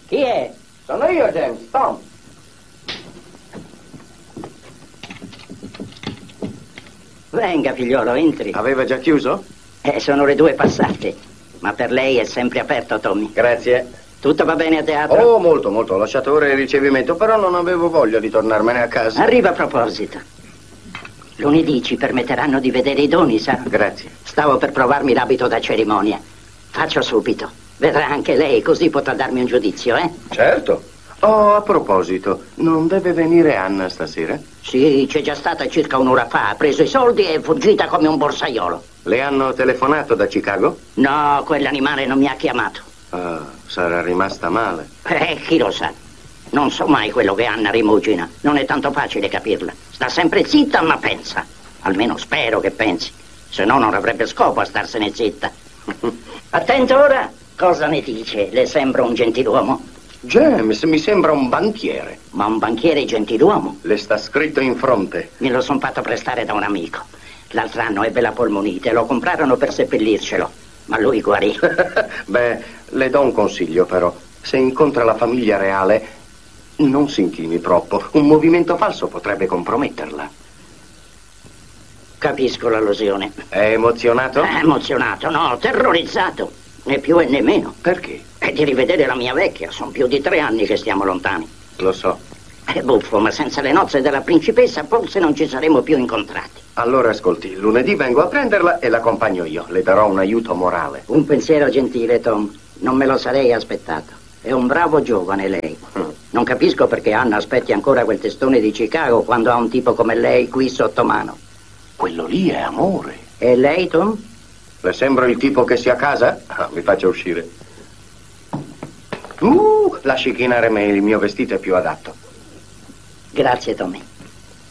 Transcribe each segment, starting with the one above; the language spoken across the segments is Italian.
Chi è? Sono io, James, Tom. Venga, figliolo, entri. Aveva già chiuso? Sono le 2 passate. Ma per lei è sempre aperto, Tommy. Grazie. Tutto va bene a teatro? Oh, molto, molto. Ho lasciato ora il ricevimento, però non avevo voglia di tornarmene a casa. Arriva a proposito. Lunedì ci permetteranno di vedere i doni, sa? Grazie. Stavo per provarmi l'abito da cerimonia. Faccio subito. Vedrà anche lei, così potrà darmi un giudizio, eh? Certo. Oh, a proposito, non deve venire Anna stasera? Sì, c'è già stata circa un'ora fa. Ha preso i soldi e è fuggita come un borsaiolo. Le hanno telefonato da Chicago? No, quell'animale non mi ha chiamato. Ah, sarà rimasta male. Chi lo sa? Non so mai quello che Anna rimugina. Non è tanto facile capirla. Sta sempre zitta, ma pensa. Almeno spero che pensi. Se no non avrebbe scopo a starsene zitta. Attento ora. Cosa ne dice? Le sembra un gentiluomo? James, mi sembra un banchiere. Ma un banchiere gentiluomo? Le sta scritto in fronte. Me lo son fatto prestare da un amico. L'altro anno ebbe la polmonite. Lo comprarono per seppellircelo. Ma lui guarì. Beh, le do un consiglio però. Se incontra la famiglia reale, non si inchini troppo. Un movimento falso potrebbe comprometterla. Capisco l'allusione. È emozionato? Emozionato, no, terrorizzato. Né più e né meno. Perché? È di rivedere la mia vecchia. Sono più di 3 anni che stiamo lontani. Lo so. È buffo, ma senza le nozze della principessa forse non ci saremmo più incontrati. Allora ascolti, lunedì vengo a prenderla e l'accompagno io. Le darò un aiuto morale. Un pensiero gentile, Tom. Non me lo sarei aspettato. È un bravo giovane lei. Non capisco perché Anna aspetti ancora quel testone di Chicago quando ha un tipo come lei qui sotto mano. Quello lì è amore. E lei, Tom? Le sembro il tipo che sia a casa? Mi faccia uscire. Lasci chinare me, il mio vestito è più adatto. Grazie, Tommy.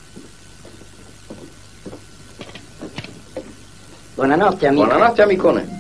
Buonanotte, amico. Buonanotte, amicone.